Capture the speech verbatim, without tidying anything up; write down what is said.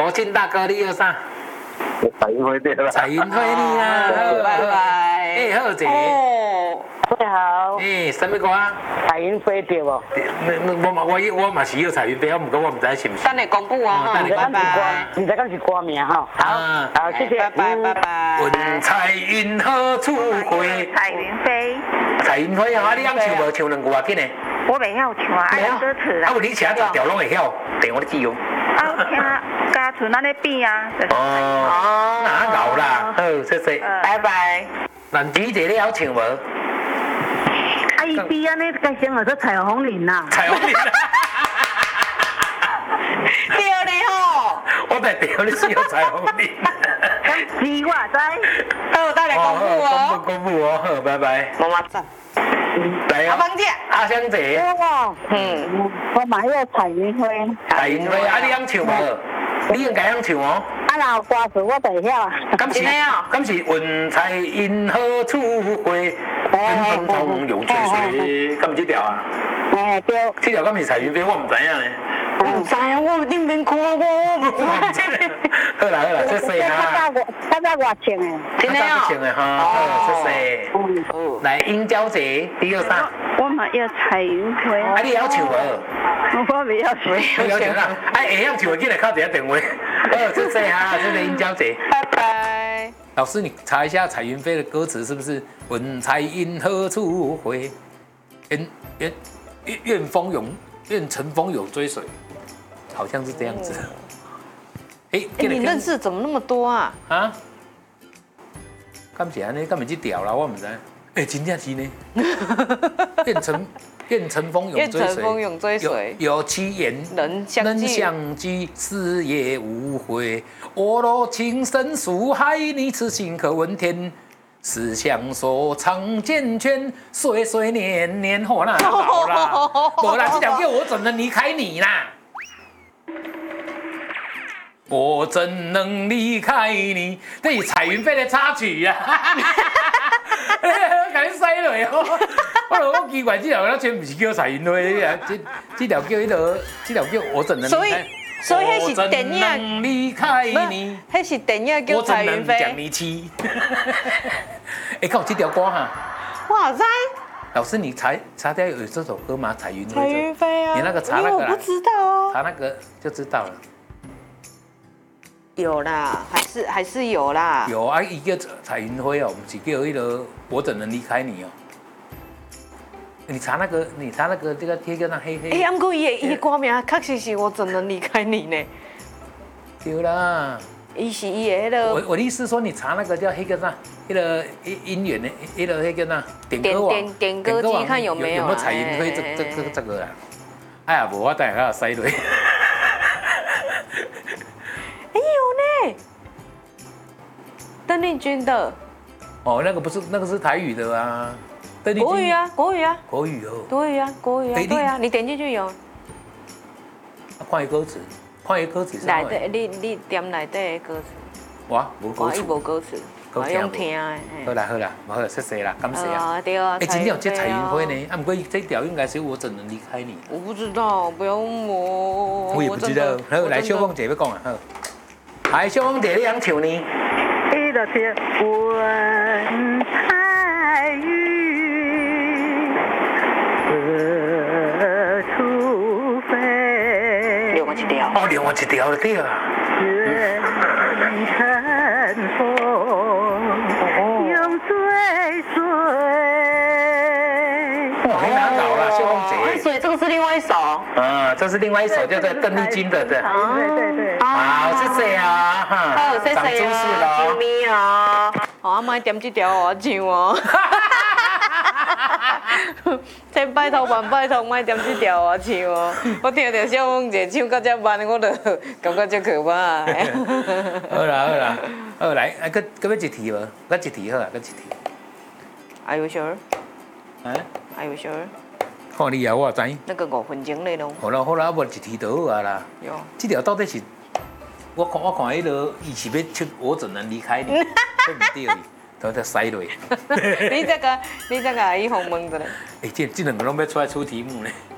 国庆大哥，你要啥？ 彩云辉对了。 彩云辉你啊， 拜拜。 哎，好姐。 哦， 你好。 哎，什么歌？ 彩云飞对无？ 我嘛我我嘛是要彩云飞，我唔过我唔知是唔是。 等你公布啊， 哈，拜拜。唔知敢是歌名哈。好，好，谢谢， 拜拜拜拜。 问彩云何处飞？ 彩云飞。 彩云飞啊，你晓唱无？唱两句啊，紧的。 我袂晓唱啊，爱歌词啊。 啊，有你请十条拢会晓，电我你记哦。 啊，我听家厝那咧比啊。 哦，那牛啦，好，谢谢， 拜拜。 兰子姐你晓唱无？ 啊，伊比安尼改成叫做彩虹林啦。 彩虹林。 对哩吼。 我在对你是有彩虹林。 是我知。 好，等你公布哦。 公布公布哦，好，拜拜。 妈妈赞。 来啊， 阿芳姐， 阿香姐。 我， 嗯， 我买个彩云飞。 彩云飞，啊，你晓唱无？你应该晓唱哦。 啊，若有歌词我袂晓啊。 敢是敢是云彩因何处飞？跟风风涌水水，敢这条啊？ 哎，对。 这条敢是彩云飞，我唔知影咧。 我唔知啊，我你免看我，我唔知。 好啦好啦，谢谢哈。 较早较早我唱的。 真的啊？唱的哈，好，谢谢。 嗯。 来，英娇姐，你要啥？ 我嘛要彩云飞。 啊，你晓唱无？ 我袂晓唱。 不晓唱啦，哎，会晓唱的，记得敲一下电话。好，谢谢哈，谢谢英娇姐。 拜拜。 老师，你查一下彩云飞的歌词是不是？问彩云何处飞？愿愿愿愿风涌，愿乘风涌追随，好像是这样子。哎、 欸，你认识怎么那么多啊？ 啊？干是安尼？干咪去调啦？我唔知。哎、欸，真正是呢。愿乘愿乘风涌追随， 愿乘风涌追随， 有有其言能相能相聚，死也无悔。我若情深似海，你痴心可问天。思乡所长缱绻，岁岁年年好啦，好啦，无啦，这条歌我怎能离开你啦？我怎能离开你？这是彩云飞的插曲呀、啊！赶紧塞落哦！我老讲奇怪，这条歌全不是叫彩云飞啊，这这条叫迄个，这条叫我怎能离开？ 所以，所以那是电影。 我怎能离开你？ 那是电影叫彩云飞。 我怎能将你弃？哎，看我这条歌哈。 哇塞！ 老师，你查查掉有这首歌吗？彩云飞。 彩云飞啊！ 你那个查那个啦。 我不知道啊。 查那个就知道了。 有啦，还是还是有啦。 有啊，一个彩云飞哦，不是叫那个我怎能离开你哦。你查那个，你查那个这个贴个那黑黑。 哎，不过伊的伊的歌名确实是我怎能离开你呢？ 对啦。 伊是伊的迄个。 我我的意思说，你查那个叫黑个那，那个姻缘的，那个那个那点歌网， 点点歌机看有没有有没有彩云飞这这这这个啊？哎呀，无我带下塞落。 哎有呢，邓丽君的。 哦，那个不是那个是台语的啊。 国语啊，国语啊。 国语哦。 国语啊，国语啊，对啊，你点进去有。 看伊歌词，看伊歌词。 内底你你点内底的歌词。 我无歌词。 我无歌词。我用听的。 好啦好啦，好，谢谢啦，感谢啊。 对啊。 哎，今天有这彩云飞呢，啊，不过这条应该是我怎能离开你？ 我不知道，不要问我。 我也不知道。好，来秀凤姐要讲啊，好。来，秀凤姐，你想唱呢？ 伊就是问彩云何处飞？ 另外一条。 哦，另外一条对啊。 愿乘风涌追随。 哇，你拿到了，秀凤姐。 所以这个是另外一首。 啊，这是另外一首叫做邓丽君的的。 对对对。 好，谢谢啊，哈。 好，谢谢啊。 长知识了。 救命啊！好，阿妈点这条我唱哦。先拜托万拜托，莫点这条我唱哦。我听到小凤姐唱到这慢，我就感觉真可怕。 好啦好啦，好来，啊，搁搁要一题无？搁一题好啊，搁一题。 Are you sure？ 啊 ？Are you sure？ 看你啊，我知。 那个五分钟内容。 好啦好啦，无一题就好啊啦。 有。 这条到底是？我看我看迄个，伊是要唱我怎能离开你？对不对？都在塞落。 你这个，你这个阿姨红问的嘞。 哎，这这两个拢要出来出题目呢。